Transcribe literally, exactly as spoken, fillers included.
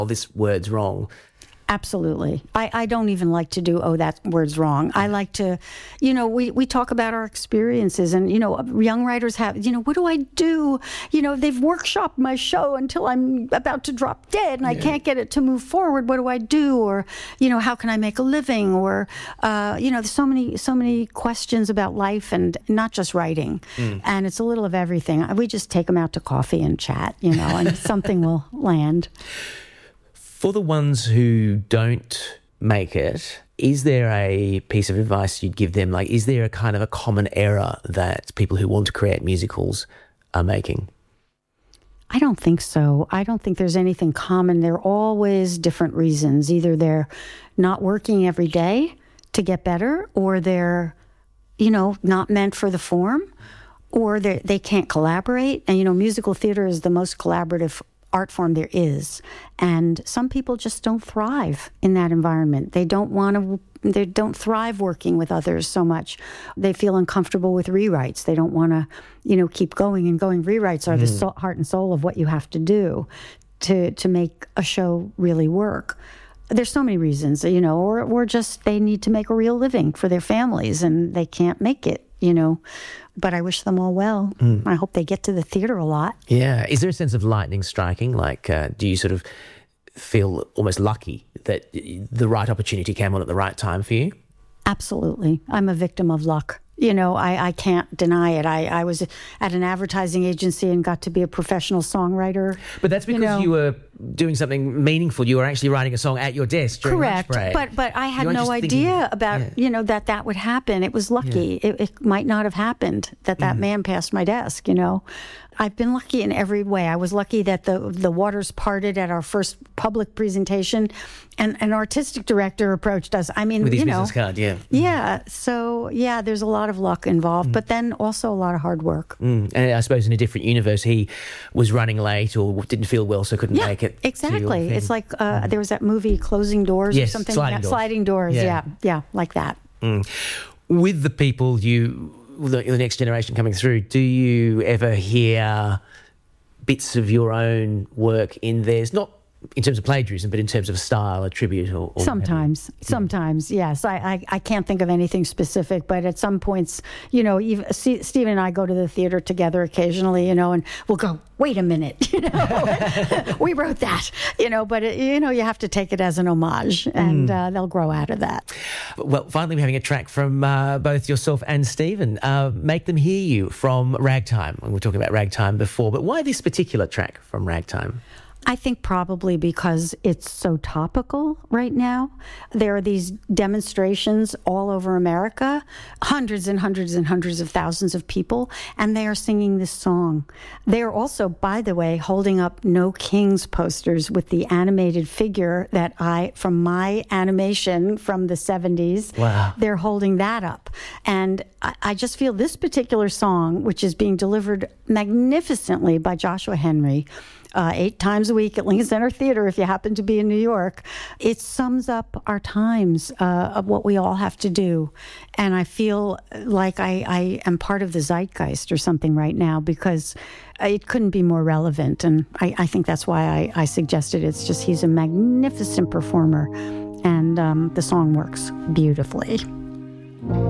oh, this word's wrong. Absolutely. I, I don't even like to do, oh, that word's wrong. I like to, you know, we, we talk about our experiences and, you know, young writers have, you know, what do I do? You know, they've workshopped my show until I'm about to drop dead and I Yeah. can't get it to move forward. What do I do? Or, you know, how can I make a living? Or, uh, you know, there's so many, so many questions about life and not just writing. Mm. And it's a little of everything. We just take them out to coffee and chat, you know, and something will land. For the ones who don't make it, is there a piece of advice you'd give them? Like, is there a kind of a common error that people who want to create musicals are making? I don't think so. I don't think there's anything common. There are always different reasons. Either they're not working every day to get better, or they're, you know, not meant for the form, or they they can't collaborate. And, you know, musical theater is the most collaborative art form there is. And some people just don't thrive in that environment. They don't want to, they don't thrive working with others so much. They feel uncomfortable with rewrites. They don't want to, you know, keep going and going. Rewrites are mm. the soul, heart and soul of what you have to do to, to make a show really work. There's so many reasons, you know, or, or just they need to make a real living for their families and they can't make it, you know. But I wish them all well. Mm. I hope they get to the theater a lot. Yeah. Is there a sense of lightning striking? Like, uh, do you sort of feel almost lucky that the right opportunity came on at the right time for you? Absolutely. I'm a victim of luck. You know, I, I can't deny it. I, I was at an advertising agency and got to be a professional songwriter. But that's because you, know. you were doing something meaningful. You were actually writing a song at your desk during Correct. lunch break. But but I had no idea thinking, about, yeah. you know, that that would happen. It was lucky. Yeah. It, it might not have happened that that mm. man passed my desk, you know. I've been lucky in every way. I was lucky that the the waters parted at our first public presentation, and an artistic director approached us. I mean, with his you know, business card, yeah, yeah. So yeah, there's a lot of luck involved, mm. but then also a lot of hard work. Mm. And I suppose in a different universe, he was running late or didn't feel well, so couldn't yeah, make it. Exactly. It's like uh, mm. there was that movie Closing Doors yes, or something. Sliding yeah, Doors. Sliding Doors. Yeah, yeah, yeah like that. Mm. With the people you, the, the next generation coming through, do you ever hear bits of your own work in theirs, not in terms of plagiarism, but in terms of style, a tribute? Or, or sometimes, yeah. sometimes, yes. I, I, I can't think of anything specific, but at some points, you know, even, Steve and I go to the theater together occasionally, you know, and we'll go, wait a minute, you know, we wrote that, you know, but, it, you know, you have to take it as an homage, and mm. uh, they'll grow out of that. Well, finally, we're having a track from uh, both yourself and Stephen. Uh, Make Them Hear You from Ragtime. We were talking about Ragtime before, but why this particular track from Ragtime? I think probably because it's so topical right now. There are these demonstrations all over America, hundreds and hundreds and hundreds of thousands of people, and they are singing this song. They are also, by the way, holding up No Kings posters with the animated figure that I, from my animation from the seventies. Wow. They're holding that up. And I, I just feel this particular song, which is being delivered magnificently by Joshua Henry, Uh, eight times a week at Lincoln Center Theater, if you happen to be in New York, it sums up our times uh, of what we all have to do. And I feel like I, I am part of the zeitgeist or something right now, because it couldn't be more relevant. And I, I think that's why I, I suggested it. It's just he's a magnificent performer, and um, the song works beautifully.